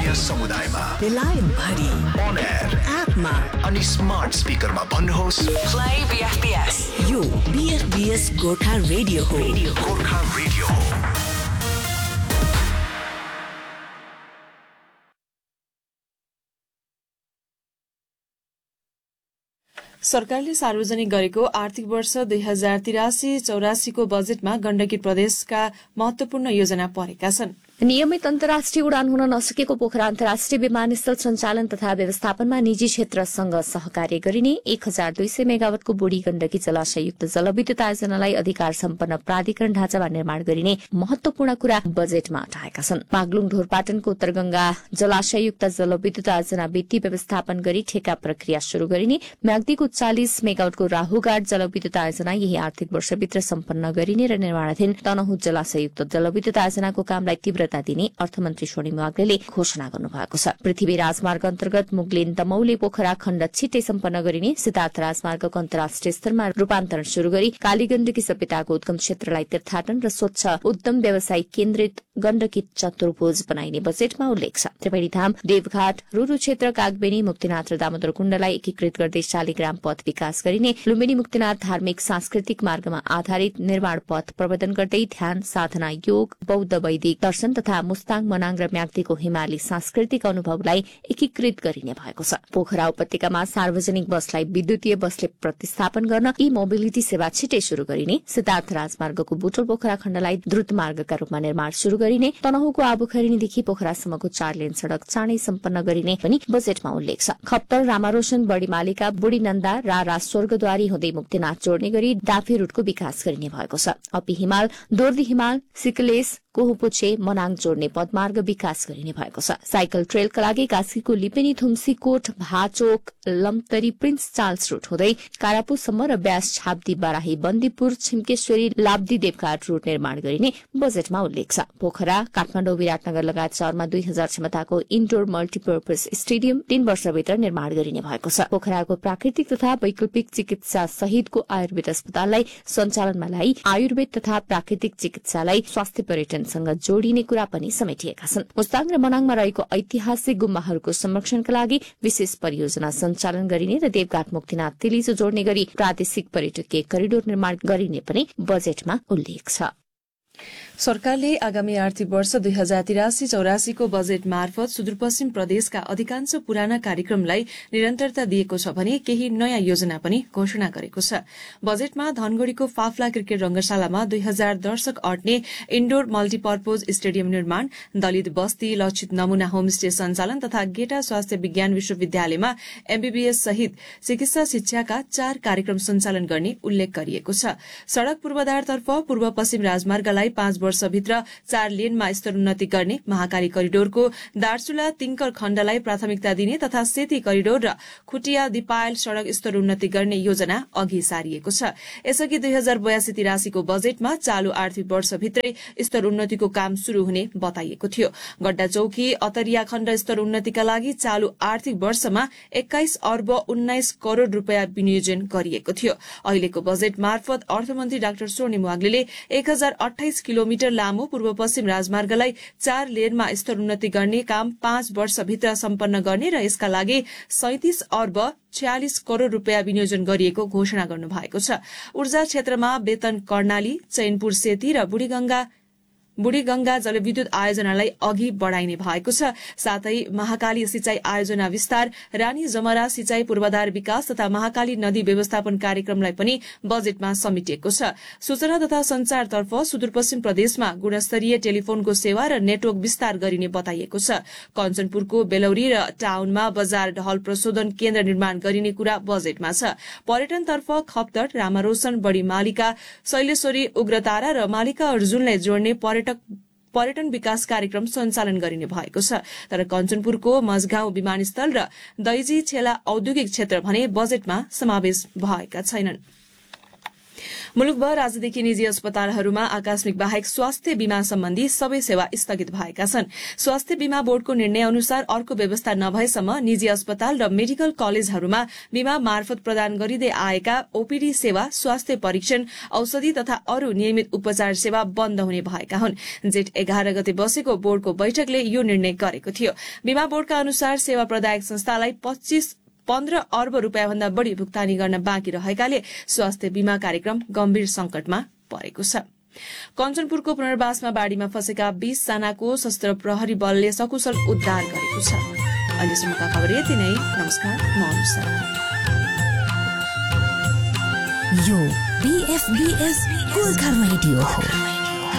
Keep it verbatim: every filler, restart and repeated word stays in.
स्थानीय समुदायमा बेलायत भरि अन एयर एपमा अनि स्मार्ट स्पिकरमा भन्नुहोस् प्ले बीएफबीएस। यो बीएफबीएस गोर्खा रेडियो हो। गोर्खा रेडियो हो। सरकारले सार्वजनिक गरेको आर्थिक वर्ष दुई हजार तिरासी चौरासीको बजेटमा गण्डकी प्रदेशका महत्वपूर्ण योजना परेका छन्। नियमित अन्तर्राष्ट्रिय उडान हुन नसकेको पोखरा अन्तर्राष्ट्रिय विमानस्थल सञ्चालन तथा व्यवस्थापनमा निजी क्षेत्रसँग सहकार्य गरिने एक हजार दुई सय मेगावटको बुढी गण्डकी जलाशययुक्त जलविद्युत आयोजनालाई अधिकार सम्पन्न प्राधिकरण ढाँचामा निर्माण गरिने महत्वपूर्ण कुरा बजेटमा उठाएका छन्। बागलुङ ढोरपाटनको उत्तरगंगा जलाशययुक्त जलविद्युत आयोजना वित्तीय व्यवस्थापन गरी ठेका प्रक्रिया शुरू गरिने, म्याग्दीको चालिस मेगावटको राहुघाट जलविद्युत आयोजना यही आर्थिक वर्षभित्र सम्पन्न गरिने र निर्माणाधीन तनहुँ जलाशययुक्त जलविद्युत आयोजनाको कामलाई तीव्र दिने अर्थमन्त्री सोनिम वाग्लेले घोषणा गर्नुभएको छ। पृथ्वी राजमार्ग अन्तर्गत मुगलिन दमौली पोखरा खण्ड छिट्टै सम्पन्न गरिने, सिद्धार्थ राजमार्गको अन्तर्राष्ट्रिय स्तरमा रूपान्तरण शुरू गरी कालीगण्डकी सभ्यताको उद्गम क्षेत्रलाई तीर्थाटन र स्वच्छ उद्यम व्यवसाय केन्द्रित गण्डकी चतुर्भुज बनाइने बजेटमा उल्लेख छ। त्रिवेणीधाम, देवघाट, रुरु क्षेत्र, कागबेनी, मुक्तिनाथ र दामोदर कुण्डलाई एकीकृत गर्दै शालिग्राम पथ विकास गरिने, लुम्बिनी मुक्तिनाथ धार्मिक सांस्कृतिक मार्गमा आधारित निर्माण पथ प्रवर्धन गर्दै ध्यान, साधना, योग, बौद्ध वैदिक दर्शन तथा मुस्ताङ, मनाङ र म्याग्दीको हिमाली सांस्कृतिक अनुभवलाई एकीकृत गरिने भएको छ। पोखरा उपत्यकामा सार्वजनिक बसलाई विद्युतीय बसले प्रतिस्थापन गर्न ई मोबिलिटी सेवा छिटै शुरू गरिने, सिद्धार्थ राजमार्गको बुटोल पोखरा खण्डलाई द्रुत मार्गका रूपमा निर्माण शुरू गरिने, तनहुँको आबुखैरीदेखि पोखरासम्मको चार लेन सड़क चाँडै सम्पन्न गरिने पनि बजेटमा उल्लेख छ। खप्तर, रामारोशन, बड़ीमालिका, बुढीनन्दा, रारा, स्वर्गद्वारी हुँदै मुक्तिनाथ जोड्ने गरी डाफी रूटको विकास गरिने भएको छ। अपी हिमाल, दोर्दी हिमाल, सिकलेस, कोहुपुछे, मनाङ जोड्ने पदमार्ग विकास गरिने भएको छ। साइकल ट्रेलका लागि कास्कीको लिपेनी, थुम्सीकोट, भाचोक, लम्तरी, प्रिन्स चार्ल्स रूट हुँदै कारापुसम्म र ब्यास, छाब्दी, बाराही, बन्दीपुर, छिम्केश्वरी, लाब्दी, देवघाट रूट निर्माण गरिने बजेटमा उल्लेख छ। पोखरा, काठमाडौँ, विराटनगर लगायत शहरमा दुई हजार क्षमताको इन्डोर मल्टीपर्पज स्टेडियम तीन वर्षभित्र निर्माण गरिने भएको छ। पोखराको प्राकृतिक तथा वैकल्पिक चिकित्सा सहितको आयुर्वेद अस्पताललाई सञ्चालनमा लाई आयुर्वेद तथा प्राकृतिक चिकित्सालाई स्वास्थ्य पर्यटन सँग जोडिने कुरा पनि समेटिएका छन्। मुस्ताङ र मनाङमा रहेको ऐतिहासिक गुम्बाहरूको संरक्षणका लागि विशेष परियोजना सञ्चालन गरिने र देवघाट, मुक्तिनाथ, तिलिचो जोड्ने गरी प्रादेशिक पर्यटकीय करिडोर निर्माण गरिने पनि बजेटमा उल्लेख छ। सरकारले आगामी आर्थिक वर्ष दुई हजार तिरासी चौरासीको बजेट मार्फत सुदूरपश्चिम प्रदेशका अधिकांश पुराना कार्यक्रमलाई निरन्तरता दिएको छ भने केही नयाँ योजना पनि घोषणा गरेको छ। बजेटमा धनगढ़ीको फाफला क्रिकेट रंगशालामा दुई हजार दर्शक अट्ने इन्डोर मल्टीपर्पज स्टेडियम निर्माण, दलित बस्ती लक्षित नमूना होमस्टे सञ्चालन तथा गेटा स्वास्थ्य विज्ञान विश्वविद्यालयमा एमबीबीएस सहित चिकित्सा शिक्षाका चार कार्यक्रम सञ्चालन गर्ने उल्लेख गरिएको छ। सड़क पूर्वाधारतर्फ पूर्व पश्चिम राजमार्गलाई पाँच वर्षभित्र चार लेनमा स्तरोन्नति गर्ने, महाकाली करिडोरको दार्चुला तिङ्कर खण्डलाई प्राथमिकता दिने तथा सेती करिडोर र खुटिया दिपायल सड़क स्तरोन्नति गर्ने योजना अघि सारिएको छ। यसअघि दुई हजार बयासी तिरासीको बजेटमा चालू आर्थिक वर्षभित्रै स्तरोन्नतिको काम शुरू हुने बताइएको थियो। गड्डा चौकी अतरिया खण्ड स्तरोन्नतिका लागि चालू आर्थिक वर्षमा एक्काइस अर्ब उन्नाइस करोड़ रूपियाँ विनियोजन गरिएको थियो। अहिलेको बजेट मार्फत अर्थमन्त्री डाक्टर सोनिम वाग्लेले एक हजार अठाइस किलोमिटर लामो पूर्व पश्चिम राजमार्गलाई चार लेनमा स्तरोन्नति गर्ने काम पाँच वर्षभित्र सम्पन्न गर्ने र यसका लागि सैंतिस अर्ब छयालिस करोड़ रूपियाँ विनियोजन गरिएको घोषणा गर्नुभएको छ। ऊर्जा क्षेत्रमा वेतन कर्णाली, चैनपुर सेती र बुढीगंगा बुढीगंगा जलविद्युत आयोजनालाई अघि बढ़ाइने भएको छ। साथै महाकाली सिंचाई आयोजना विस्तार, रानी जमरा सिंचाई पूर्वाधार विकास तथा महाकाली नदी व्यवस्थापन कार्यक्रमलाई पनि बजेटमा समेटिएको छ। सूचना तथा संचारतर्फ सुदूरपश्चिम प्रदेशमा गुणस्तरीय टेलिफोनको सेवा र नेटवर्क विस्तार गरिने बताइएको छ। कञ्चनपुरको बेलौरी र टाउनमा बजार ढल प्रशोधन केन्द्र निर्माण गरिने कुरा बजेटमा छ। पर्यटनतर्फ खप्तर, रामारोशन, बड़ीमालिका, शैलेश्वरी, उग्रतारा र मालिका अर्जुनलाई जोड्ने पर्यटक पर्यटन विकास कार्यक्रम सञ्चालन गरिने भएको छ। तर कञ्चनपुरको मझगाउँ विमानस्थल र दैजी छेला औद्योगिक क्षेत्र भने बजेटमा समावेश भएका छैनन्। मुलुकभर आजदेखि निजी अस्पतालहरूमा आकस्मिक बाहेक स्वास्थ्य बीमा सम्बन्धी सबै सेवा स्थगित भएका छन्। स्वास्थ्य बीमा बोर्डको निर्णय अनुसार अर्को व्यवस्था नभएसम्म निजी अस्पताल र मेडिकल कलेजहरूमा बीमा मार्फत प्रदान गरिँदै आएका ओपीडी सेवा, स्वास्थ्य परीक्षण, औषधि तथा अरू नियमित उपचार सेवा बन्द हुने भएका हुन्। जेठ एघार गते बसेको बोर्डको बैठकले यो निर्णय गरेको थियो। बीमा बोर्डका अनुसार सेवा प्रदायक संस्थालाई पच्चीस पन्ध्र अर्ब रूपियाँभन्दा बढ़ी भुक्तानी गर्न बाँकी रहेकाले स्वास्थ्य बीमा कार्यक्रम गम्भीर संकटमा परेको छ। कञ्चनपुरको पुनर्वासमा बाढ़ीमा फँसेका बीस जनाको सशस्त्र प्रहरी बलले सकुशल उद्धार गरेको छ। अहिलेसम्मका खबर यति नै। नमस्कार, म अनुषा। यो बीएफबीएस गोर्खा रेडियो हो।